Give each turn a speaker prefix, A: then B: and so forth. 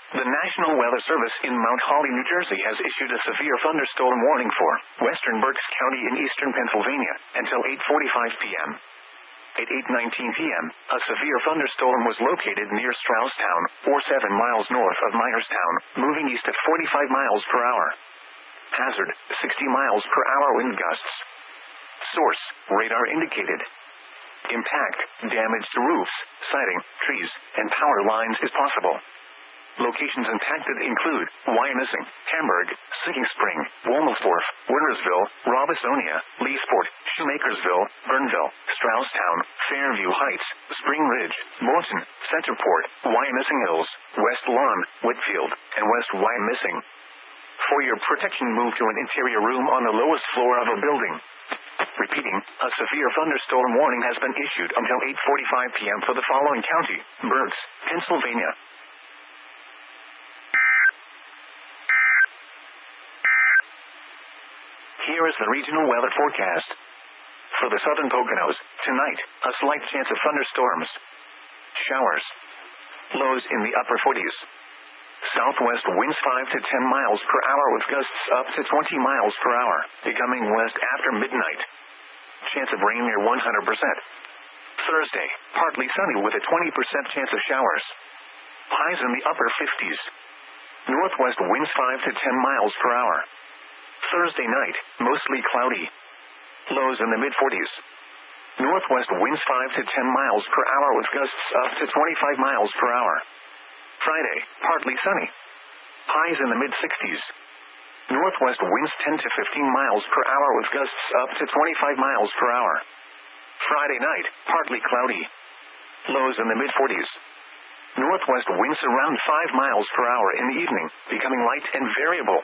A: The National Weather Service in Mount Holly, New Jersey has issued a severe thunderstorm warning for western Berks County in eastern Pennsylvania until 8:45 p.m. At 8:19 p.m., a severe thunderstorm was located near Strausstown, or 7 miles north of Myerstown, moving east at 45 miles per hour. Hazard, 60 miles per hour wind gusts. Source, radar indicated. Impact, damage to roofs, siding, trees, and power lines is possible. Locations impacted include Wyomissing, Hamburg, Sinking Spring, Womelsdorf, Wintersville, Robisonia, Leesport, Shoemakersville, Burnville, Strausstown, Fairview Heights, Spring Ridge, Moulton, Centerport, Wyomissing Hills, West Lawn, Whitfield, and West Wyomissing. For your protection, move to an interior room on the lowest floor of a building. Repeating, a severe thunderstorm warning has been issued until 8:45 p.m. for the following county: Berks, Pennsylvania. Here is the regional weather forecast. For the southern Poconos, tonight, a slight chance of thunderstorms. Showers. Lows in the upper 40s. Southwest winds 5 to 10 miles per hour with gusts up to 20 miles per hour, becoming west after midnight. Chance of rain near 100%. Thursday, partly sunny with a 20% chance of showers. Highs in the upper 50s. Northwest winds 5 to 10 miles per hour. Thursday night, mostly cloudy. Lows in the mid-40s. Northwest winds 5 to 10 miles per hour with gusts up to 25 miles per hour. Friday, partly sunny. Highs in the mid-60s. Northwest winds 10 to 15 miles per hour with gusts up to 25 miles per hour. Friday night, partly cloudy. Lows in the mid-40s. Northwest winds around 5 miles per hour in the evening, becoming light and variable.